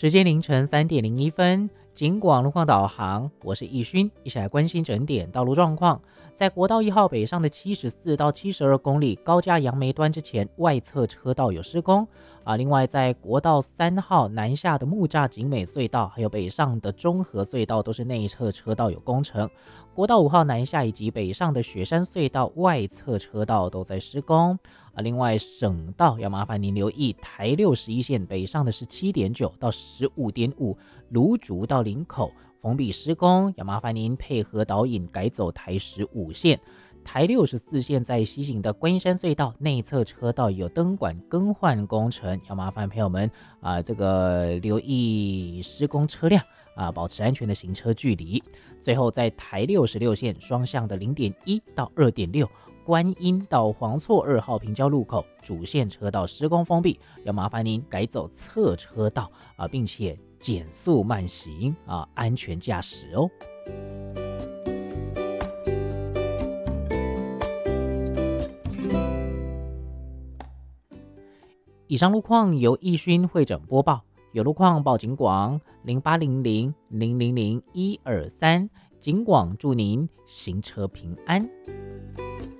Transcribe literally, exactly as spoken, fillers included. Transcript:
时间凌晨三点零一分，警广路况导航，我是易勋，一起来关心整点道路状况。在国道一号北上的七十四到七十二公里高架杨梅端之前，外侧车道有施工啊。另外，在国道三号南下的木栅景美隧道，还有北上的中和隧道，都是内侧车道有工程。国道五号南下以及北上的雪山隧道外侧车道都在施工啊。另外，省道要麻烦您留意台六十一线北上的十七点九到十五点五，芦竹到林口封闭施工，要麻烦您配合导引改走台十五线。台六十四线在西行的观音山隧道内侧车道有灯管更换工程，要麻烦朋友们啊，这个留意施工车辆啊，保持安全的行车距离。最后，在台六十六线双向的零点一到二点六，观音到黄厝二号平交路口主线车道施工封闭，要麻烦您改走侧车道啊，并且减速慢行啊，安全驾驶哦。以上路况由易勋会诊播报，有路况报警广零八零零零零零一二三，警广祝您行车平安。